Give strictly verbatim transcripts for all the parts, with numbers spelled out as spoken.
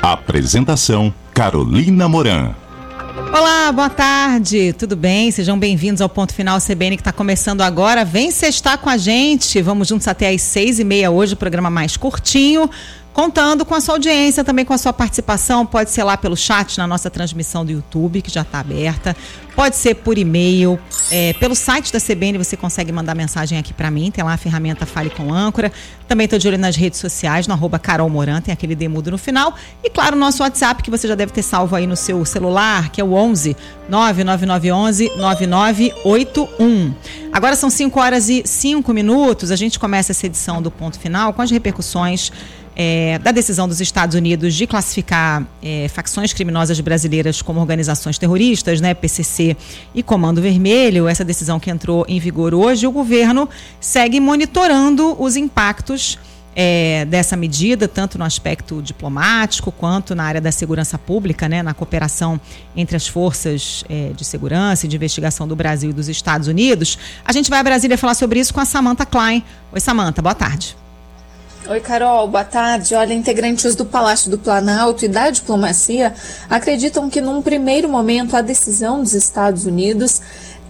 Apresentação: Carolina Moran. Olá, boa tarde, tudo bem? Sejam bem-vindos ao Ponto Final C B N que está começando agora. Vem sextar com a gente, vamos juntos até às seis e meia hoje, o programa mais curtinho, contando com a sua audiência, também com a sua participação. Pode ser lá pelo chat na nossa transmissão do YouTube, que já está aberta. Pode ser por e-mail, é, pelo site da C B N você consegue mandar mensagem aqui para mim, tem lá a ferramenta Fale com Âncora. Também estou de olho nas redes sociais, no arroba Carol Moran, tem aquele demudo no final. E claro, o nosso WhatsApp, que você já deve ter salvo aí no seu celular, que é o onze nove nove nove onze nove nove oito um. Agora são cinco horas e cinco minutos, a gente começa essa edição do Ponto Final com as repercussões É, da decisão dos Estados Unidos de classificar é, facções criminosas brasileiras como organizações terroristas, né, P C C e Comando Vermelho. Essa decisão que entrou em vigor hoje, o governo segue monitorando os impactos é, dessa medida, tanto no aspecto diplomático quanto na área da segurança pública, né, na cooperação entre as forças é, de segurança e de investigação do Brasil e dos Estados Unidos. A gente vai a Brasília falar sobre isso com a Samantha Klein. Oi, Samantha, boa tarde. Oi, Carol, boa tarde. Olha, integrantes do Palácio do Planalto e da diplomacia acreditam que num primeiro momento a decisão dos Estados Unidos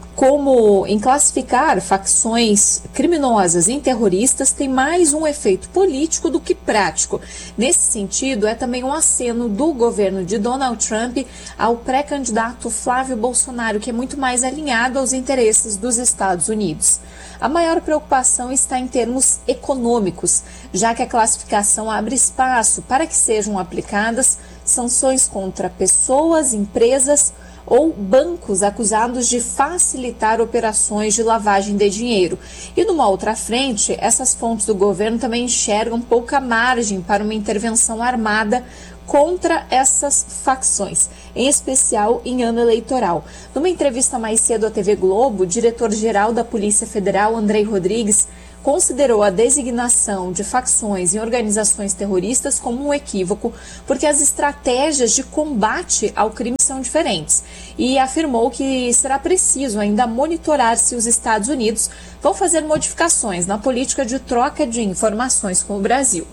como em classificar facções criminosas em terroristas tem mais um efeito político do que prático. Nesse sentido, é também um aceno do governo de Donald Trump ao pré-candidato Flávio Bolsonaro, que é muito mais alinhado aos interesses dos Estados Unidos. A maior preocupação está em termos econômicos, já que a classificação abre espaço para que sejam aplicadas sanções contra pessoas, empresas ou bancos acusados de facilitar operações de lavagem de dinheiro. E numa outra frente, essas fontes do governo também enxergam pouca margem para uma intervenção armada contra essas facções, em especial em ano eleitoral. Numa entrevista mais cedo à T V Globo, o diretor-geral da Polícia Federal, Andrei Rodrigues, considerou a designação de facções em organizações terroristas como um equívoco, porque as estratégias de combate ao crime são diferentes, e afirmou que será preciso ainda monitorar se os Estados Unidos vão fazer modificações na política de troca de informações com o Brasil.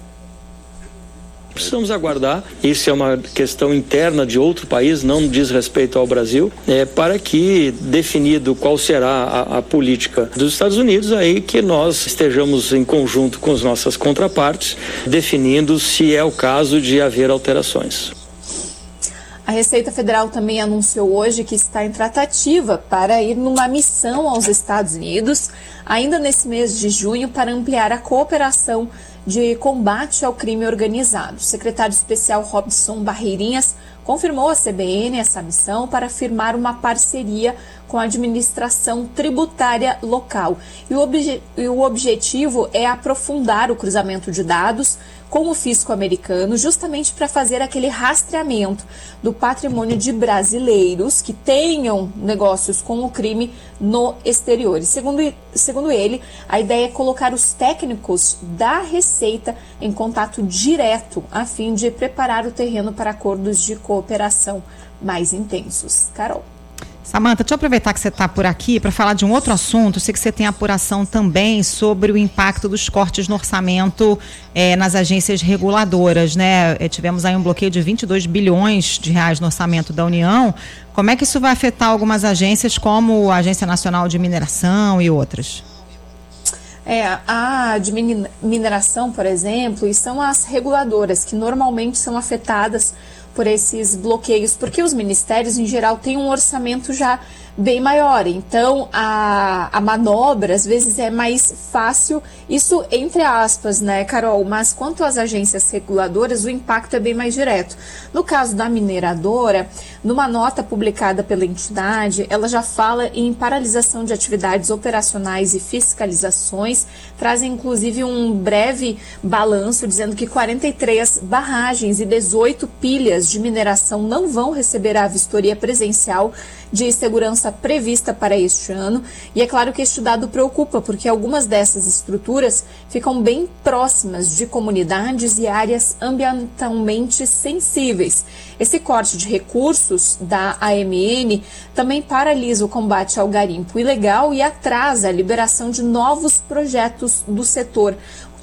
Precisamos aguardar, isso é uma questão interna de outro país, não diz respeito ao Brasil, é, para que, definido qual será a, a política dos Estados Unidos, aí que nós estejamos em conjunto com as nossas contrapartes, definindo se é o caso de haver alterações. A Receita Federal também anunciou hoje que está em tratativa para ir numa missão aos Estados Unidos, ainda nesse mês de junho, para ampliar a cooperação de combate ao crime organizado. O secretário especial Robson Barreirinhas confirmou à C B N essa missão para firmar uma parceria com a administração tributária local. E o, obje- e o objetivo é aprofundar o cruzamento de dados com o fisco americano, justamente para fazer aquele rastreamento do patrimônio de brasileiros que tenham negócios com o crime no exterior. E segundo, segundo ele, a ideia é colocar os técnicos da Receita em contato direto, a fim de preparar o terreno para acordos de cooperação mais intensos. Carol. Samantha, deixa eu aproveitar que você está por aqui para falar de um outro assunto. Eu sei que você tem apuração também sobre o impacto dos cortes no orçamento é, nas agências reguladoras, né? É, tivemos aí um bloqueio de vinte e dois bilhões de reais no orçamento da União. Como é que isso vai afetar algumas agências como a Agência Nacional de Mineração e outras? É, a de mineração, por exemplo, e são as reguladoras que normalmente são afetadas por esses bloqueios, porque os ministérios, em geral, têm um orçamento já bem maior. Então, a, a manobra, às vezes, é mais fácil, isso entre aspas, né, Carol? Mas quanto às agências reguladoras, o impacto é bem mais direto. No caso da mineradora, numa nota publicada pela entidade, ela já fala em paralisação de atividades operacionais e fiscalizações, traz inclusive um breve balanço dizendo que quarenta e três barragens e dezoito pilhas de mineração não vão receber a vistoria presencial de segurança prevista para este ano. E é claro que este dado preocupa, porque algumas dessas estruturas ficam bem próximas de comunidades e áreas ambientalmente sensíveis. Esse corte de recursos da A M N também paralisa o combate ao garimpo ilegal e atrasa a liberação de novos projetos do setor, o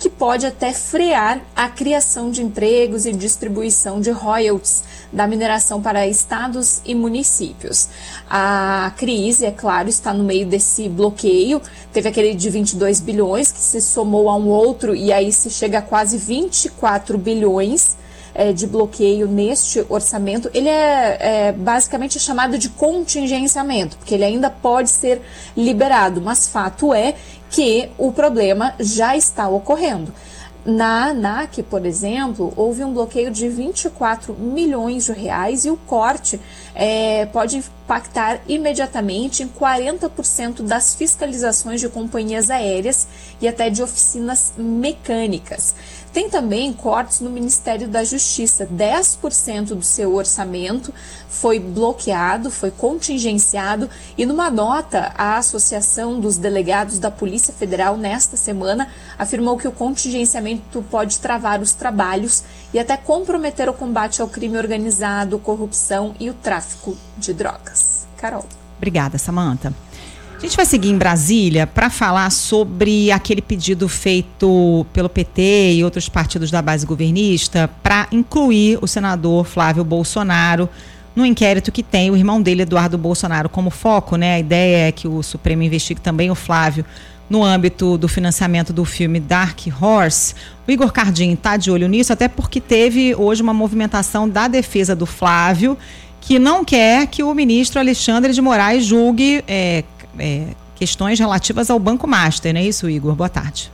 que pode até frear a criação de empregos e distribuição de royalties da mineração para estados e municípios. A crise, é claro, está no meio desse bloqueio. Teve aquele de vinte e dois bilhões que se somou a um outro e aí se chega a quase vinte e quatro bilhões é, de bloqueio neste orçamento. Ele é, é basicamente chamado de contingenciamento, porque ele ainda pode ser liberado, mas fato é que o problema já está ocorrendo. Na ANAC, por exemplo, houve um bloqueio de vinte e quatro milhões de reais e o corte é, pode impactar imediatamente em quarenta por cento das fiscalizações de companhias aéreas e até de oficinas mecânicas. Tem também cortes no Ministério da Justiça. dez por cento do seu orçamento foi bloqueado, foi contingenciado, e numa nota, a Associação dos Delegados da Polícia Federal, nesta semana, afirmou que o contingenciamento pode travar os trabalhos e até comprometer o combate ao crime organizado, corrupção e o tráfico de drogas. Carol. Obrigada, Samantha. A gente vai seguir em Brasília para falar sobre aquele pedido feito pelo P T e outros partidos da base governista para incluir o senador Flávio Bolsonaro no inquérito que tem o irmão dele, Eduardo Bolsonaro, como foco, né? A ideia é que o Supremo investigue também o Flávio no âmbito do financiamento do filme Dark Horse. O Igor Cardin está de olho nisso, até porque teve hoje uma movimentação da defesa do Flávio, que não quer que o ministro Alexandre de Moraes julgue é, é, questões relativas ao Banco Master, não é isso, Igor? Boa tarde.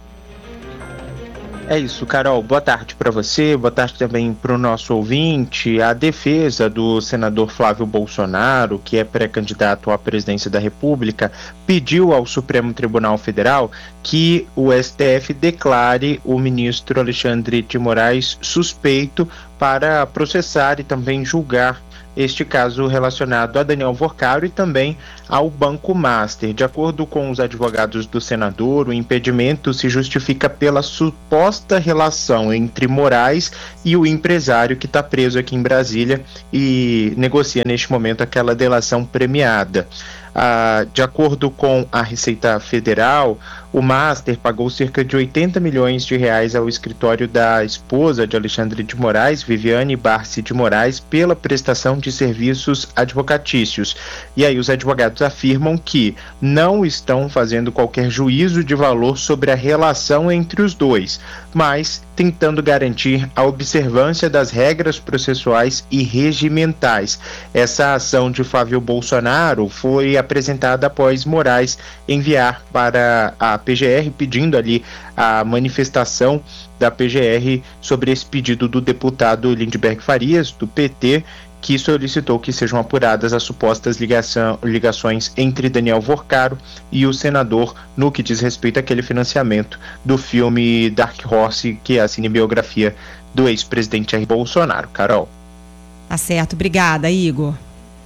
É isso, Carol. Boa tarde para você, boa tarde também para o nosso ouvinte. A defesa do senador Flávio Bolsonaro, que é pré-candidato à presidência da República, pediu ao Supremo Tribunal Federal que o S T F declare o ministro Alexandre de Moraes suspeito para processar e também julgar este caso relacionado a Daniel Vorcaro e também ao Banco Master. De acordo com os advogados do senador, o impedimento se justifica pela suposta relação entre Moraes e o empresário que está preso aqui em Brasília e negocia neste momento aquela delação premiada. Ah, de acordo com a Receita Federal, o Master pagou cerca de oitenta milhões de reais ao escritório da esposa de Alexandre de Moraes, Viviane Barsi de Moraes, pela prestação de serviços advocatícios. E aí os advogados afirmam que não estão fazendo qualquer juízo de valor sobre a relação entre os dois, mas tentando garantir a observância das regras processuais e regimentais. Essa ação de Flávio Bolsonaro foi apresentada após Moraes enviar para a P G R, pedindo ali a manifestação da P G R sobre esse pedido do deputado Lindbergh Farias, do P T, que solicitou que sejam apuradas as supostas ligação, ligações entre Daniel Vorcaro e o senador no que diz respeito àquele financiamento do filme Dark Horse, que é a cinebiografia do ex-presidente Jair Bolsonaro. Carol. Tá certo, obrigada, Igor.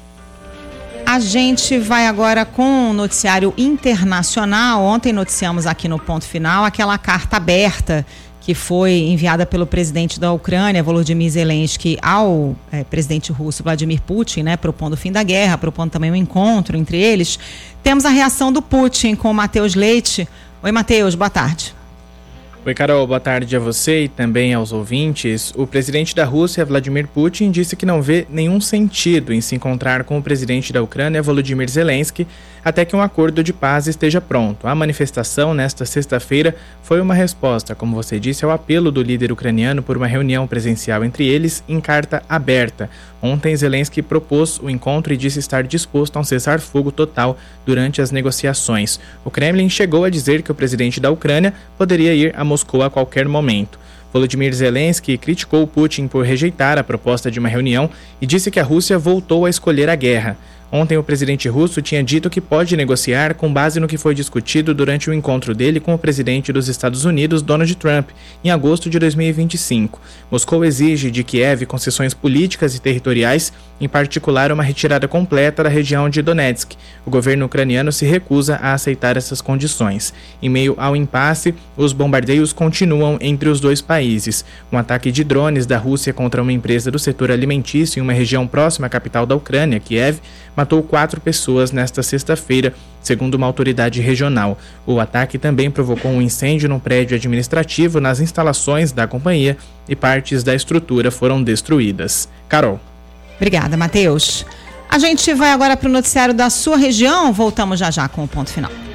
A gente vai agora com o noticiário internacional. Ontem noticiamos aqui no Ponto Final aquela carta aberta que foi enviada pelo presidente da Ucrânia, Volodymyr Zelensky, ao é, presidente russo Vladimir Putin, né, propondo o fim da guerra, propondo também um encontro entre eles. Temos a reação do Putin com o Matheus Leite. Oi, Matheus, boa tarde. Oi, Carol, boa tarde a você e também aos ouvintes. O presidente da Rússia, Vladimir Putin, disse que não vê nenhum sentido em se encontrar com o presidente da Ucrânia, Volodymyr Zelensky, até que um acordo de paz esteja pronto. A manifestação, nesta sexta-feira, foi uma resposta, como você disse, ao apelo do líder ucraniano por uma reunião presencial entre eles em carta aberta. Ontem, Zelensky propôs o encontro e disse estar disposto a um cessar-fogo total durante as negociações. O Kremlin chegou a dizer que o presidente da Ucrânia poderia ir a Moscou a qualquer momento. Volodymyr Zelensky criticou Putin por rejeitar a proposta de uma reunião e disse que a Rússia voltou a escolher a guerra. Ontem, o presidente russo tinha dito que pode negociar com base no que foi discutido durante o encontro dele com o presidente dos Estados Unidos, Donald Trump, em agosto de dois mil e vinte e cinco. Moscou exige de Kiev concessões políticas e territoriais, em particular uma retirada completa da região de Donetsk. O governo ucraniano se recusa a aceitar essas condições. Em meio ao impasse, os bombardeios continuam entre os dois países. Um ataque de drones da Rússia contra uma empresa do setor alimentício em uma região próxima à capital da Ucrânia, Kiev, matou quatro pessoas nesta sexta-feira, segundo uma autoridade regional. O ataque também provocou um incêndio no prédio administrativo nas instalações da companhia e partes da estrutura foram destruídas. Carol. Obrigada, Matheus. A gente vai agora para o noticiário da sua região. Voltamos já já com o ponto final.